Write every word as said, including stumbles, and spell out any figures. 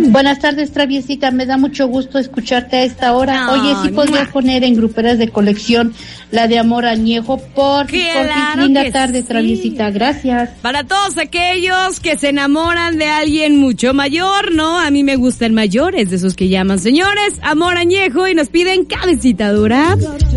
Buenas tardes, Traviesita, me da mucho gusto escucharte a esta hora. No, Oye, sí podrías no. poner en gruperas de colección la de Amor Añejo, por Claro linda que tarde, sí. Traviesita, gracias. Para todos aquellos que se enamoran de alguien mucho mayor, ¿no? A mí me gustan mayores, de esos que llaman señores, Amor Añejo, y nos piden cabecita dura.